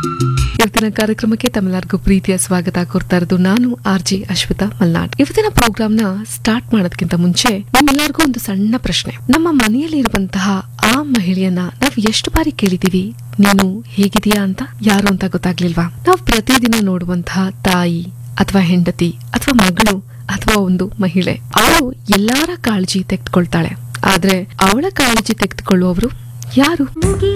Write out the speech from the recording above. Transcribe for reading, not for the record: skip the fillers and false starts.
ಇವತ್ತಿನ ಕಾರ್ಯಕ್ರಮಕ್ಕೆ ತಮ್ಮೆಲ್ಲರಿಗೂ ಪ್ರೀತಿಯ ಸ್ವಾಗತ ಕೋರ್ತಾ ಇರೋದು ನಾನು ಆರ್ಜಿ ಅಶ್ವಿತಾ ಮಲ್ನಾಡ್. ಇವತ್ತಿನ ಪ್ರೋಗ್ರಾಮ್ ನ ಸ್ಟಾರ್ಟ್ ಮಾಡೋದಕ್ಕಿಂತ ಮುಂಚೆ ನಮ್ಮೆಲ್ಲರಿಗೂ ಒಂದು ಸಣ್ಣ ಪ್ರಶ್ನೆ. ನಮ್ಮ ಮನೆಯಲ್ಲಿ ಇರುವಂತಹ ಆ ಮಹಿಳೆಯನ್ನ ನಾವು ಎಷ್ಟು ಬಾರಿ ಕೇಳಿದೀವಿ ನೀನು ಹೇಗಿದೀಯಾ ಅಂತ? ಯಾರು ಅಂತ ಗೊತ್ತಾಗ್ಲಿಲ್ವಾ? ನಾವು ಪ್ರತಿದಿನ ನೋಡುವಂತಹ ತಾಯಿ ಅಥವಾ ಹೆಂಡತಿ ಅಥವಾ ಮಗಳು ಅಥವಾ ಒಂದು ಮಹಿಳೆ, ಅವಳು ಎಲ್ಲಾರ ಕಾಳಜಿ ತೆಗೆದುಕೊಳ್ತಾಳೆ. ಆದ್ರೆ ಅವಳ ಕಾಳಜಿ ತೆಗೆದುಕೊಳ್ಳುವವರು ಯಾರು?